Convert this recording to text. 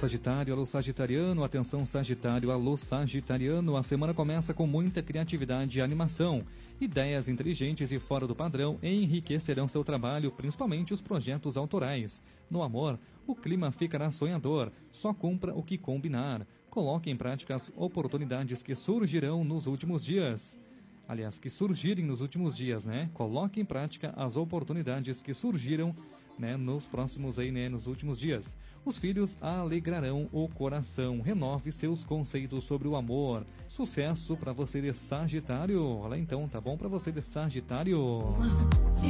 Sagitário, alô Sagitariano, atenção Sagitário, alô Sagitariano, a semana começa com muita criatividade e animação. Ideias inteligentes e fora do padrão enriquecerão seu trabalho, principalmente os projetos autorais. No amor, o clima ficará sonhador, só cumpra o que combinar. Coloque em prática as oportunidades que surgirão nos últimos dias. Aliás, que surgirem nos últimos dias, né? Coloque em prática as oportunidades que surgiram, né, nos próximos aí, né, nos últimos dias. Os filhos alegrarão o coração. Renove seus conceitos sobre o amor. Sucesso para você de Sagitário. Olha então, tá bom para você de Sagitário.